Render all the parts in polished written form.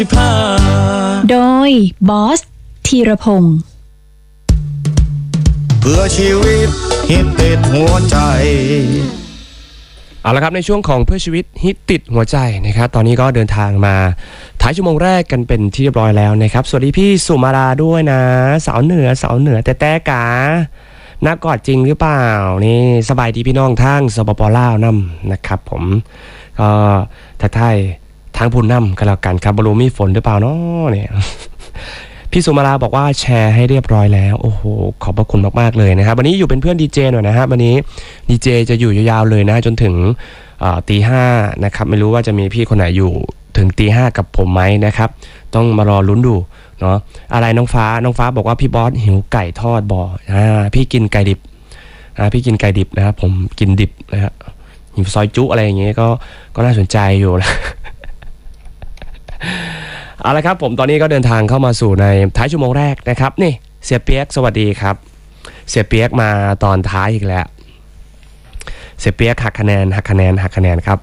โดยบอสธีรพงศ์เพื่อชีวิตฮิตติดหัวใจเอาละครับในช่วงของเพื่อชีวิตฮิตติดหัวใจนะครับตอนนี้ก็เดินทางมาท้ายชั่วโมงแรกกันเป็นที่เรียบร้อยแล้วนะครับสวัสดีพี่สุมาราด้วยนะสาวเหนือแต่กาน่ากอดจริงหรือเปล่านี่สบายดีพี่น้องทางสปป.ลาวนํนะครับผมก็ทักทายทางพุ่นนํกันแล้วกันครับบ่รู้มีฝนหรือเปล่าเนาะเนี่ยพี่สุมาราบอกว่าแชร์ให้เรียบร้อยแล้วโอ้โหขอบพระคุณมากๆเลยนะครับวันนี้อยู่เป็นเพื่อนดีเจหน่อยนะฮะวันนี้ดีเจจะอยู่ยาวๆเลยนะจนถึงตี 5นะครับไม่รู้ว่าจะมีพี่คนไหนอยู่ถึงตี 5กับผมไหมนะครับต้องมารอลุ้นดูเนาะอะไรน้องฟ้าบอกว่าพี่บอสหิวไก่ทอดบ่พี่กินไก่ดิบพี่กินไก่ดิบนะครับผมกินดิบนะฮะหิวซอยจุอะไรอย่างเงี้ยก็น่าสนใจอยู่นะ เอาละครับผมตอนนี้ก็เดินทางเข้ามาสู่ในท้ายชั่วโมงแรกนะครับนี่เสียเปียกสวัสดีครับเสียเปียกมาตอนท้ายอีกแล้วเสียเปียกหักคะแนนครับ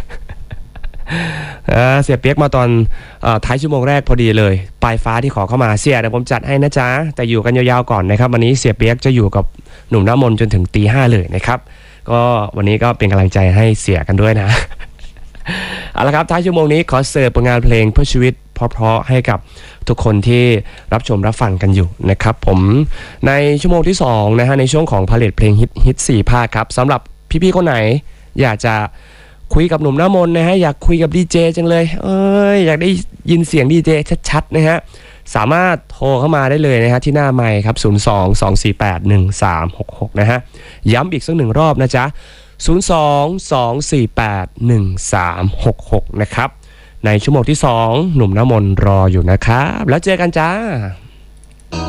เสียเปียกมาตอนท้ายชั่วโมงแรกพอดีเลยปลายฟ้าที่ขอเข้ามาเสียเดี๋ยวผมจัดให้นะจ๊ะแต่อยู่กันยาวๆก่อนนะครับวันนี้เสียเปียกจะอยู่กับหนุ่มน้ำมนต์จนถึงตี 5เลยนะครับก็วันนี้ก็เป็นกำลังใจให้เสียกันด้วยนะ เอาละครับท้ายชั่วโมงนี้ขอเสิร์ฟผลงานเพลงเพื่อชีวิตเพราะๆให้กับทุกคนที่รับชมรับฟังกันอยู่นะครับผมในชั่วโมงที่2นะฮะในช่วงของพาเลทเพลงฮิต4ภาคครับสำหรับพี่ๆคนไหนอยากจะคุยกับหนุ่มน้ำมนต์นะฮะอยากคุยกับดีเจจังเลยอยากได้ยินเสียงดีเจชัดๆนะฮะสามารถโทรเข้ามาได้เลยนะฮะที่หน้าไมค์ครับ02-248-1366นะฮะย้ำอีกสักหนึ่งรอบนะจ๊ะ02-248-1366นะครับในชั่วโมงที่2หนุ่มน้ำมนต์รออยู่นะครับแล้วเจอกันจ้า